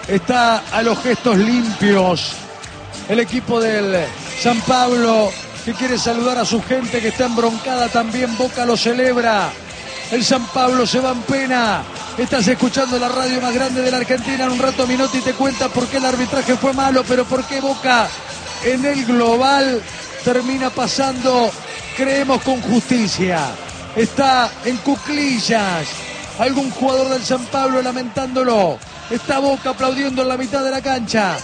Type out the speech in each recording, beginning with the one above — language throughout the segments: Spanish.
está a los gestos limpios. El equipo del San Pablo que quiere saludar a su gente que está embroncada también. Boca lo celebra. El San Pablo se va en pena. Estás escuchando la radio más grande de la Argentina. En un rato Minotti te cuenta por qué el arbitraje fue malo, pero por qué Boca en el global termina pasando, creemos, con justicia. Está en cuclillas algún jugador del San Pablo lamentándolo. Está Boca aplaudiendo en la mitad de la cancha.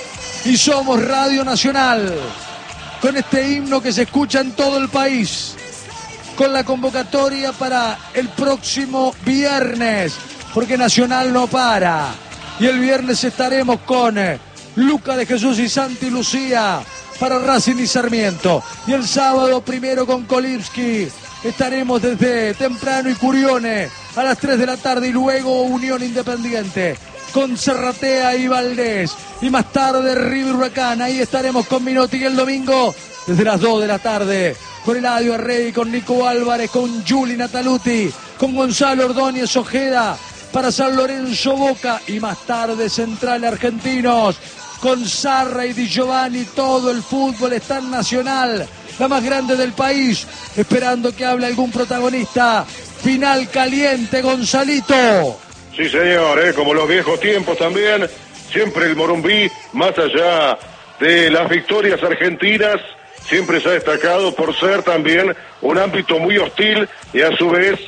Y somos Radio Nacional, con este himno que se escucha en todo el país, con la convocatoria para el próximo viernes, porque Nacional no para. Y el viernes estaremos con Luca de Jesús y Santi Lucía para Racing y Sarmiento. Y el sábado primero con Kolibski. Estaremos desde temprano y Curione a las 3 de la tarde, y luego Unión Independiente con Serratea y Valdés, y más tarde River Huracán. Ahí estaremos con Minotti. Y el domingo desde las 2 de la tarde con Eladio Arrey, con Nico Álvarez, con Juli Nataluti, con Gonzalo Ordóñez Ojeda para San Lorenzo Boca, y más tarde Central Argentinos con Sarra y Di Giovanni. Todo el fútbol está en Nacional, la más grande del país, esperando que hable algún protagonista. Final caliente, Gonzalito. Sí, señor, como los viejos tiempos también, siempre el Morumbí, más allá de las victorias argentinas, siempre se ha destacado por ser también un ámbito muy hostil y a su vez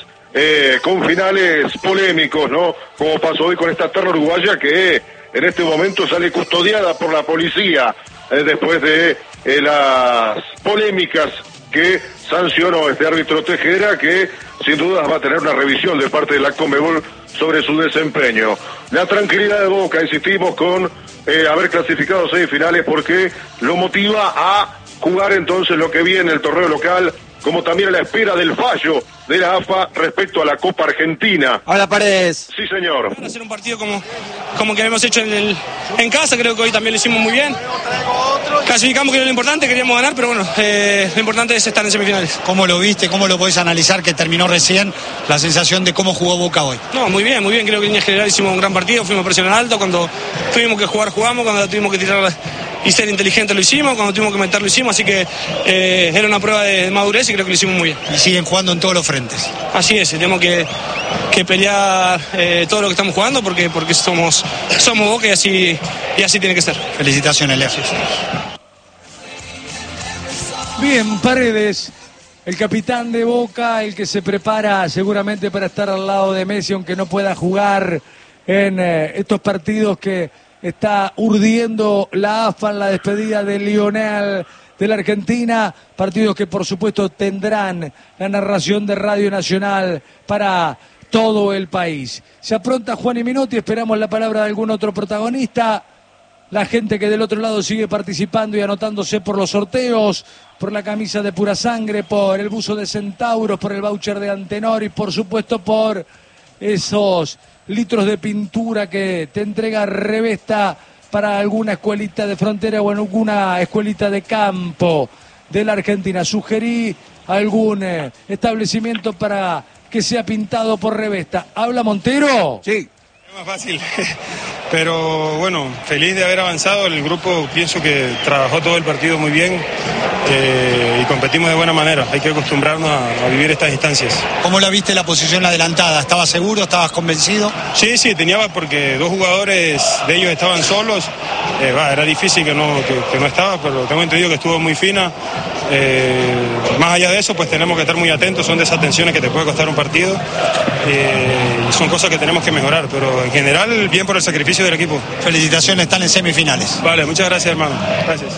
con finales polémicos, ¿no? Como pasó hoy con esta terna uruguaya que en este momento sale custodiada por la policía después de las polémicas que sancionó este árbitro Tejera, que sin dudas va a tener una revisión de parte de la Conmebol sobre su desempeño. La tranquilidad de Boca, insistimos, con haber clasificado 6 finales, porque lo motiva a jugar entonces lo que viene, el torneo local, como también a la espera del fallo de la AFA respecto a la Copa Argentina. Hola, Paredes. Sí, señor. Van a hacer un partido como que hemos hecho en casa. Creo que hoy también lo hicimos muy bien. Clasificamos, que era lo importante, queríamos ganar, pero bueno, lo importante es estar en semifinales. ¿Cómo lo viste? ¿Cómo lo podés analizar que terminó recién la sensación de cómo jugó Boca hoy? No, muy bien. Creo que en línea general hicimos un gran partido, fuimos presión alto. Cuando tuvimos que jugar, jugamos. Cuando tuvimos que tirar y ser inteligentes, lo hicimos. Cuando tuvimos que meter, lo hicimos. Así que era una prueba de madurez y creo que lo hicimos muy bien. Y siguen jugando en todos los frentes. Así es, tenemos que pelear todo lo que estamos jugando porque somos Boca, y así tiene que ser. Felicitaciones, Lefes. Bien, Paredes, el capitán de Boca, el que se prepara seguramente para estar al lado de Messi, aunque no pueda jugar en estos partidos que está urdiendo la AFA en la despedida de Lionel de la Argentina, partidos que por supuesto tendrán la narración de Radio Nacional para todo el país. Se apronta Juan y Minotti, esperamos la palabra de algún otro protagonista. La gente que del otro lado sigue participando y anotándose por los sorteos, por la camisa de Pura Sangre, por el buzo de Centauros, por el voucher de Antenor y por supuesto por esos litros de pintura que te entrega Revesta para alguna escuelita de frontera o en alguna escuelita de campo de la Argentina. Sugerí algún establecimiento para que sea pintado por Revesta. ¿Habla Montero? Sí. Es más fácil, pero bueno, feliz de haber avanzado. El grupo pienso que trabajó todo el partido muy bien y competimos de buena manera. Hay que acostumbrarnos a vivir estas instancias. ¿Cómo la viste la posición adelantada? ¿Estabas seguro? ¿Estabas convencido? Sí, tenía, porque 2 jugadores de ellos estaban solos. Era difícil que no estaba, pero tengo entendido que estuvo muy fina. Más allá de eso, pues tenemos que estar muy atentos. Son de esas tensiones que te puede costar un partido y son cosas que tenemos que mejorar, pero en general bien por el sacrificio del equipo. Felicitaciones, están en semifinales. Vale, muchas gracias, hermano. Gracias.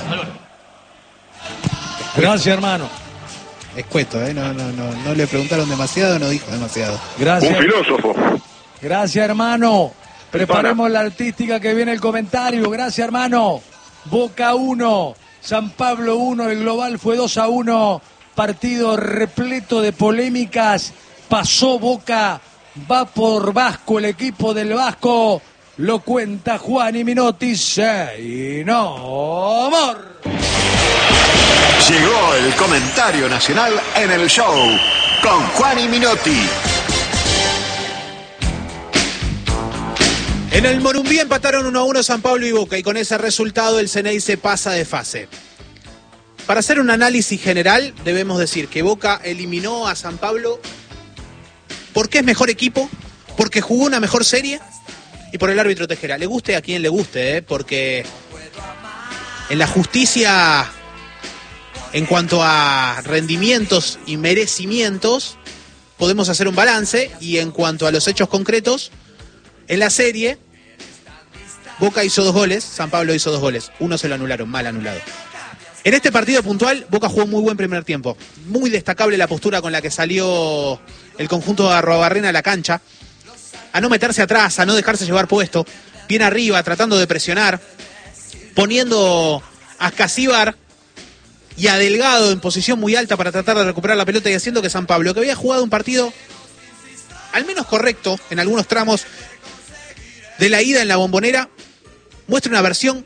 Gracias, hermano. Escueto, no le preguntaron demasiado, no dijo demasiado. Gracias. Un filósofo. Gracias, hermano. Preparemos la artística que viene el comentario. Gracias, hermano. Boca 1, San Pablo 1, el global fue 2-1. Partido repleto de polémicas. Pasó Boca, va por Vasco, el equipo del Vasco. Lo cuenta Juan y Minotti. No, amor. Llegó el comentario nacional en el show con Juan y Minotti. En el Morumbí empataron 1-1 San Pablo y Boca y con ese resultado el Ceneice pasa de fase. Para hacer un análisis general debemos decir que Boca eliminó a San Pablo porque es mejor equipo, porque jugó una mejor serie y por el árbitro Tejera. Le guste a quien le guste, porque en la justicia, en cuanto a rendimientos y merecimientos, podemos hacer un balance, y en cuanto a los hechos concretos, en la serie, Boca hizo 2 goles, San Pablo hizo 2 goles. Uno se lo anularon, mal anulado. En este partido puntual, Boca jugó muy buen primer tiempo. Muy destacable la postura con la que salió el conjunto de Arruabarrena a la cancha. A no meterse atrás, a no dejarse llevar puesto. Bien arriba, tratando de presionar. Poniendo a Escasíbar y a Delgado en posición muy alta para tratar de recuperar la pelota, y haciendo que San Pablo, que había jugado un partido al menos correcto en algunos tramos de la ida en la Bombonera, muestra una versión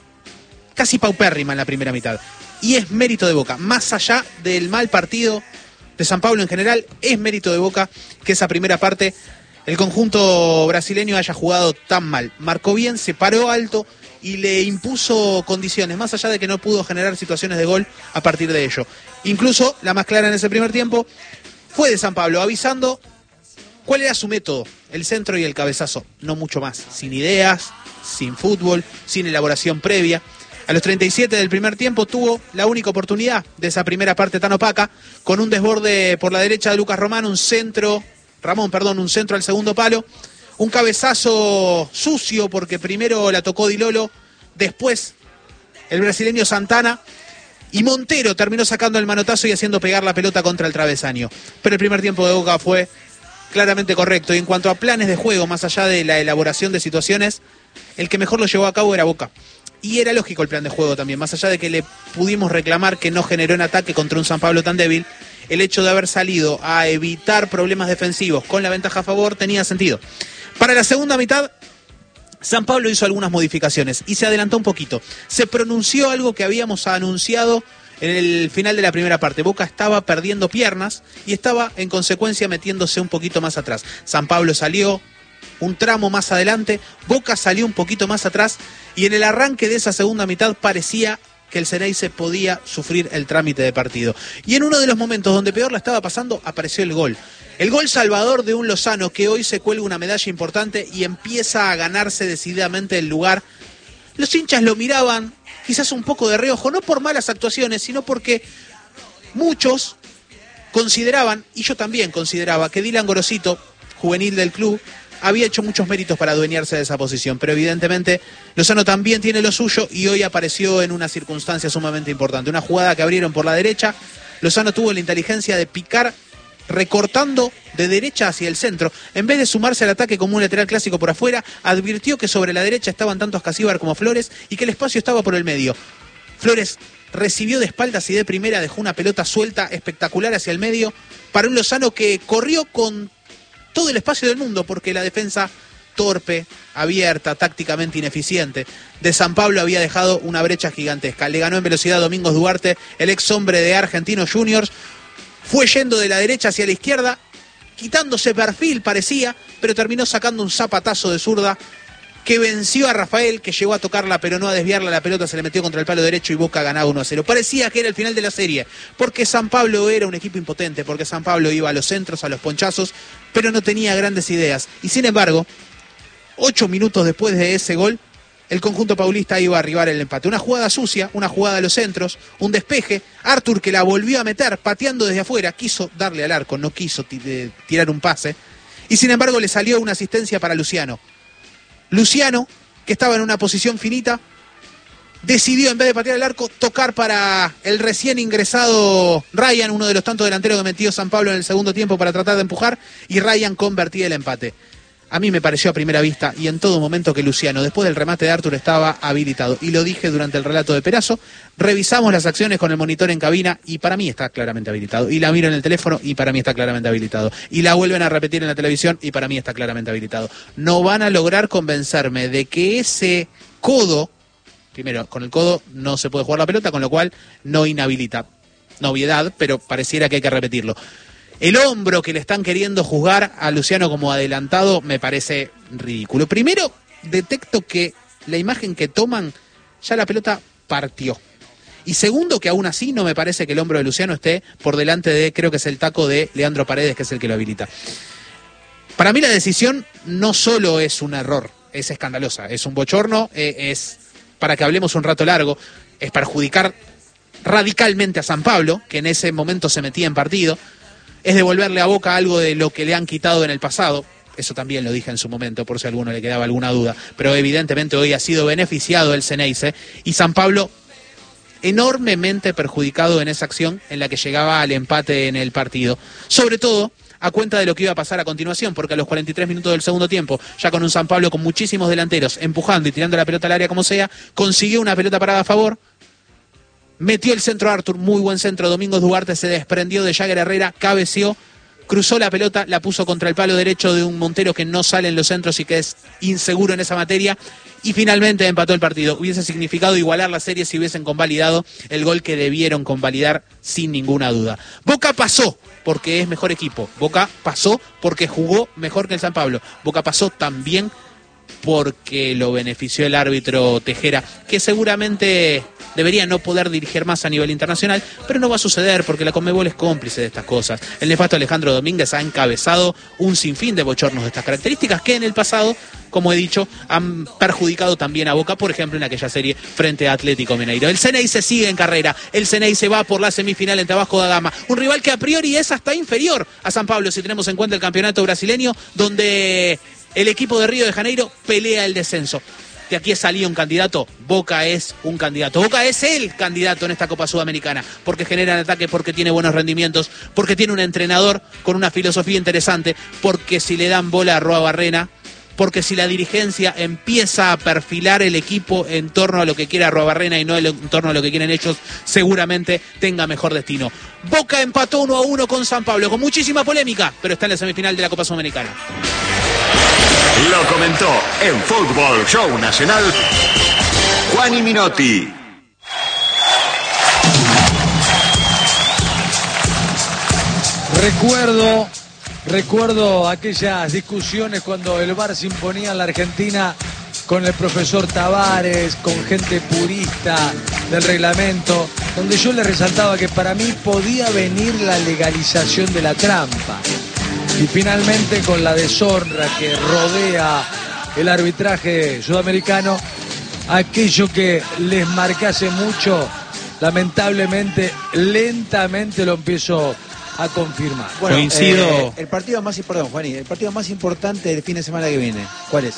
casi paupérrima en la primera mitad. Y es mérito de Boca. Más allá del mal partido de San Pablo en general, es mérito de Boca que esa primera parte el conjunto brasileño haya jugado tan mal. Marcó bien, se paró alto y le impuso condiciones, más allá de que no pudo generar situaciones de gol a partir de ello. Incluso la más clara en ese primer tiempo fue de San Pablo, avisando cuál era su método: el centro y el cabezazo, no mucho más. Sin ideas, sin fútbol, sin elaboración previa. A los 37 del primer tiempo tuvo la única oportunidad de esa primera parte tan opaca, con un desborde por la derecha de Lucas Ramón, un centro al segundo palo, un cabezazo sucio porque primero la tocó Di Lolo, después el brasileño Santana, y Montero terminó sacando el manotazo y haciendo pegar la pelota contra el travesaño. Pero el primer tiempo de Boca fue claramente correcto, y en cuanto a planes de juego, más allá de la elaboración de situaciones, el que mejor lo llevó a cabo era Boca. Y era lógico el plan de juego también, más allá de que le pudimos reclamar que no generó en ataque contra un San Pablo tan débil. El hecho de haber salido a evitar problemas defensivos con la ventaja a favor tenía sentido. Para la segunda mitad, San Pablo hizo algunas modificaciones y se adelantó un poquito. Se pronunció algo que habíamos anunciado en el final de la primera parte. Boca estaba perdiendo piernas y estaba en consecuencia metiéndose un poquito más atrás. San Pablo salió un tramo más adelante, Boca salió un poquito más atrás, y en el arranque de esa segunda mitad parecía que el Ceneice podía sufrir el trámite de partido. Y en uno de los momentos donde peor la estaba pasando, apareció el gol. El gol salvador de un Lozano que hoy se cuelga una medalla importante y empieza a ganarse decididamente el lugar. Los hinchas lo miraban quizás un poco de reojo, no por malas actuaciones, sino porque muchos consideraban, y yo también consideraba, que Dylan Gorosito, juvenil del club, había hecho muchos méritos para adueñarse de esa posición, pero evidentemente Lozano también tiene lo suyo y hoy apareció en una circunstancia sumamente importante. Una jugada que abrieron por la derecha, Lozano tuvo la inteligencia de picar recortando de derecha hacia el centro. En vez de sumarse al ataque como un lateral clásico por afuera, advirtió que sobre la derecha estaban tanto Escasíbar como Flores y que el espacio estaba por el medio. Flores recibió de espaldas y de primera dejó una pelota suelta espectacular hacia el medio para un Lozano que corrió con todo el espacio del mundo, porque la defensa torpe, abierta, tácticamente ineficiente de San Pablo había dejado una brecha gigantesca. Le ganó en velocidad Domingos Duarte, el ex hombre de Argentinos Juniors. Fue yendo de la derecha hacia la izquierda, quitándose perfil parecía, pero terminó sacando un zapatazo de zurda que venció a Rafael, que llegó a tocarla pero no a desviarla. La pelota se le metió contra el palo derecho y Boca ganaba 1-0. Parecía que era el final de la serie, porque San Pablo era un equipo impotente, porque San Pablo iba a los centros, a los ponchazos, pero no tenía grandes ideas. Y sin embargo, 8 minutos después de ese gol, el conjunto paulista iba a arribar el empate. Una jugada sucia, una jugada a los centros, un despeje. Artur, que la volvió a meter pateando desde afuera, quiso darle al arco, no quiso tirar un pase. Y sin embargo le salió una asistencia para Luciano. Luciano, que estaba en una posición finita, decidió, en vez de patear el arco, tocar para el recién ingresado Ryan, uno de los tantos delanteros que metió San Pablo en el segundo tiempo para tratar de empujar, y Ryan convertía el empate. A mí me pareció a primera vista y en todo momento que Luciano, después del remate de Artur, estaba habilitado. Y lo dije durante el relato de Perazo. Revisamos las acciones con el monitor en cabina y para mí está claramente habilitado. Y la miro en el teléfono y para mí está claramente habilitado. Y la vuelven a repetir en la televisión y para mí está claramente habilitado. No van a lograr convencerme de que ese codo, primero, con el codo no se puede jugar la pelota, con lo cual no inhabilita. Novedad, pero pareciera que hay que repetirlo. El hombro que le están queriendo juzgar a Luciano como adelantado me parece ridículo. Primero, detecto que la imagen que toman, ya la pelota partió. Y segundo, que aún así no me parece que el hombro de Luciano esté por delante de, creo que es el taco de Leandro Paredes, que es el que lo habilita. Para mí la decisión no solo es un error, es escandalosa, es un bochorno, es, para que hablemos un rato largo, es perjudicar radicalmente a San Pablo, que en ese momento se metía en partido, es devolverle a Boca algo de lo que le han quitado en el pasado. Eso también lo dije en su momento, por si a alguno le quedaba alguna duda. Pero evidentemente hoy ha sido beneficiado el Xeneize y San Pablo enormemente perjudicado en esa acción en la que llegaba al empate en el partido. Sobre todo a cuenta de lo que iba a pasar a continuación, porque a los 43 minutos del segundo tiempo, ya con un San Pablo con muchísimos delanteros empujando y tirando la pelota al área como sea, consiguió una pelota parada a favor, metió el centro Arthur, muy buen centro, Domingos Duarte se desprendió de Jagger Herrera, cabeceó, cruzó la pelota, la puso contra el palo derecho de un Montero que no sale en los centros y que es inseguro en esa materia, y finalmente empató el partido. Hubiese significado igualar la serie si hubiesen convalidado el gol que debieron convalidar sin ninguna duda. Boca pasó porque es mejor equipo, Boca pasó porque jugó mejor que el San Pablo, Boca pasó también porque lo benefició el árbitro Tejera, que seguramente debería no poder dirigir más a nivel internacional, pero no va a suceder porque la Conmebol es cómplice de estas cosas. El nefasto Alejandro Domínguez ha encabezado un sinfín de bochornos de estas características que en el pasado, como he dicho, han perjudicado también a Boca, por ejemplo en aquella serie frente a Atlético Mineiro. El Xeneize sigue en carrera, el Xeneize va por la semifinal ante Vasco da Gama, un rival que a priori es hasta inferior a San Pablo si tenemos en cuenta el campeonato brasileño, donde el equipo de Río de Janeiro pelea el descenso. De aquí salía un candidato, Boca es un candidato. Boca es el candidato en esta Copa Sudamericana, porque genera el ataque, porque tiene buenos rendimientos, porque tiene un entrenador con una filosofía interesante, porque si le dan bola a Roa Barrena, porque si la dirigencia empieza a perfilar el equipo en torno a lo que quiere Roa Barrena y no en torno a lo que quieren ellos, seguramente tenga mejor destino. Boca empató 1-1 con San Pablo, con muchísima polémica, pero está en la semifinal de la Copa Sudamericana. Lo comentó en Fútbol Show Nacional Juani Minotti. Recuerdo aquellas discusiones cuando el VAR se imponía en la Argentina con el profesor Tavares, con gente purista del reglamento, donde yo le resaltaba que para mí podía venir la legalización de la trampa. Y finalmente, con la deshonra que rodea el arbitraje sudamericano, aquello que les marcase mucho, lamentablemente, lentamente lo empiezo a confirmar. Bueno, coincido. El partido más importante, Juaní, el partido más importante del fin de semana que viene, ¿cuál es?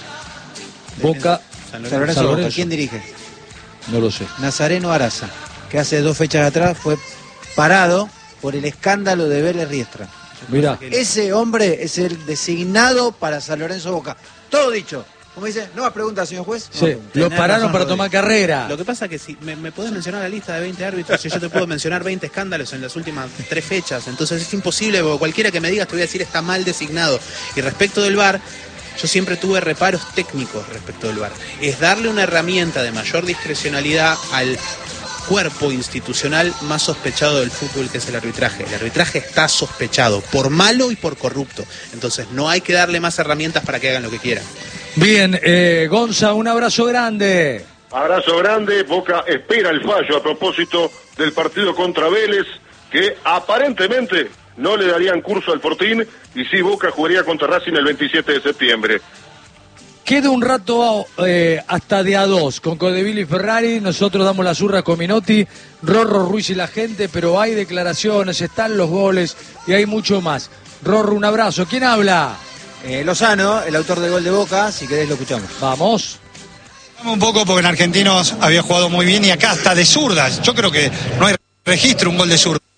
Boca, San Lorenzo. Boca. ¿Quién dirige? No lo sé. Nazareno Araza, que hace 2 fechas atrás fue parado por el escándalo de Vélez Riestra. Mirá. Ese hombre es el designado para San Lorenzo Boca. Todo dicho. Como dice, ¿no más preguntas, señor juez? Sí, lo pararon para tomar carrera. Lo que pasa es que si me podés mencionar la lista de 20 árbitros y yo te puedo mencionar 20 escándalos en las últimas 3 fechas. Entonces es imposible, porque cualquiera que me digas te voy a decir está mal designado. Y respecto del VAR, yo siempre tuve reparos técnicos respecto del VAR. Es darle una herramienta de mayor discrecionalidad al cuerpo institucional más sospechado del fútbol, que es el arbitraje. El arbitraje está sospechado por malo y por corrupto. Entonces no hay que darle más herramientas para que hagan lo que quieran. Bien, Gonza, un abrazo grande. Abrazo grande. Boca espera el fallo a propósito del partido contra Vélez, que aparentemente no le darían curso al Fortín, y sí, Boca jugaría contra Racing el 27 de septiembre. Queda un rato hasta de A2 con Codeville y Ferrari. Nosotros damos la zurra con Minotti, Rorro, Ruiz y la gente, pero hay declaraciones, están los goles y hay mucho más. Rorro, un abrazo. ¿Quién habla? Lozano, el autor del gol de Boca, si querés lo escuchamos. Vamos. Un poco porque en Argentinos había jugado muy bien y acá hasta de zurdas. Yo creo que no hay registro un gol de zurda.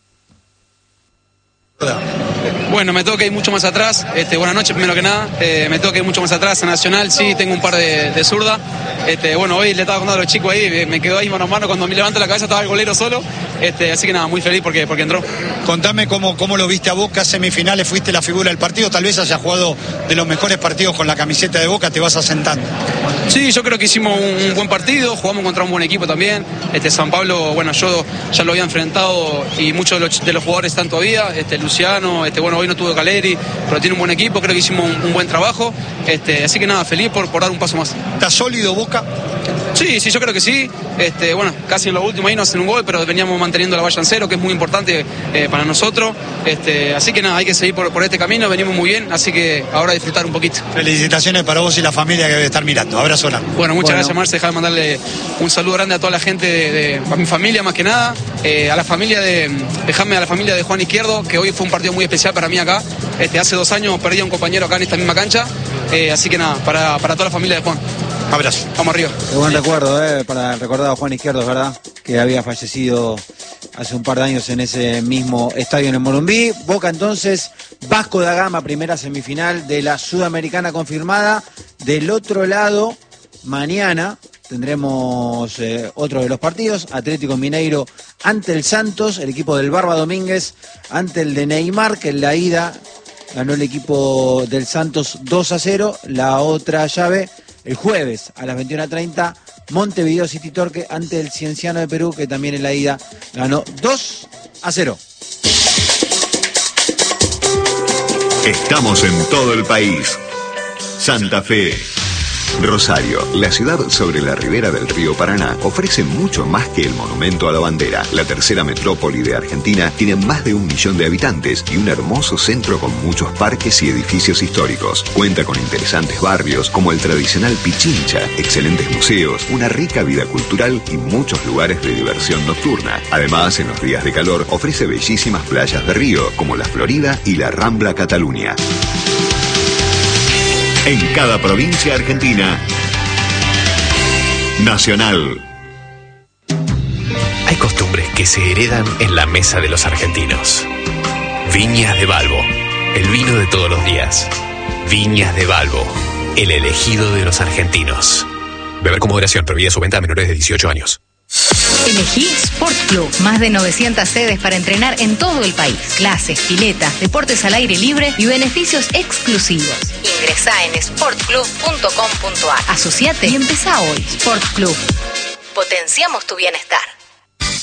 Bueno, me toca ir mucho más atrás. Buenas noches, primero que nada. Me toca ir mucho más atrás. En Nacional sí tengo un par de zurda. Bueno, hoy le estaba contando a los chicos ahí, me quedó ahí mano a mano. Cuando me levanto la cabeza estaba el golero solo. así que nada, muy feliz porque entró. Contame cómo lo viste a Boca, semifinales, fuiste la figura del partido, tal vez hayas jugado de los mejores partidos con la camiseta de Boca, te vas asentando. Sí, yo creo que hicimos un buen partido, jugamos contra un buen equipo también. San Pablo, bueno, yo ya lo había enfrentado y muchos de los jugadores están todavía. Luciano, bueno, hoy no tuvo Caleri, pero tiene un buen equipo, creo que hicimos un buen trabajo. Así que nada, feliz por dar un paso más. ¿Está sólido Boca? Sí, yo creo que sí. Bueno, casi en lo último ahí no hacen un gol, pero veníamos manteniendo la valla en cero, que es muy importante para nosotros. Así que nada, hay que seguir por este camino, venimos muy bien, así que ahora disfrutar un poquito. Felicitaciones para vos y la familia que debe estar mirando. Abrazo. Bueno, muchas gracias, Marce. Dejá de mandarle un saludo grande a toda la gente, a mi familia más que nada, a la familia de Juan Izquierdo, que hoy fue un partido muy especial para mí acá. Hace 2 años perdí a un compañero acá en esta misma cancha, así que nada, para toda la familia de Juan. Abrazo. Vamos arriba. Qué buen recuerdo, para el recordado Juan Izquierdo, ¿verdad? Que había fallecido hace un par de años en ese mismo estadio en el Morumbí. Boca entonces, Vasco da Gama, primera semifinal de la Sudamericana confirmada. Del otro lado, mañana tendremos otro de los partidos, Atlético Mineiro ante el Santos, el equipo del Barba Domínguez ante el de Neymar, que en la ida ganó el equipo del Santos 2-0, la otra llave el jueves a las 21:30, Montevideo City Torque ante el Cienciano de Perú, que también en la ida ganó 2-0. Estamos en todo el país. Santa Fe. Rosario, la ciudad sobre la ribera del río Paraná, ofrece mucho más que el monumento a la bandera. La tercera metrópoli de Argentina tiene más de 1 millón de habitantes y un hermoso centro con muchos parques y edificios históricos. Cuenta con interesantes barrios como el tradicional Pichincha, excelentes museos, una rica vida cultural y muchos lugares de diversión nocturna. Además, en los días de calor ofrece bellísimas playas de río como la Florida y la Rambla Cataluña. En cada provincia argentina, Nacional. Hay costumbres que se heredan en la mesa de los argentinos. Viñas de Balbo, el vino de todos los días. Viñas de Balbo, el elegido de los argentinos. Beber con moderación, prohibida su venta a menores de 18 años. Elegí Sport Club. Más de 900 sedes para entrenar en todo el país. Clases, piletas, deportes al aire libre y beneficios exclusivos. Ingresá en sportclub.com.ar. Asociate y empezá hoy. Sport Club. Potenciamos tu bienestar.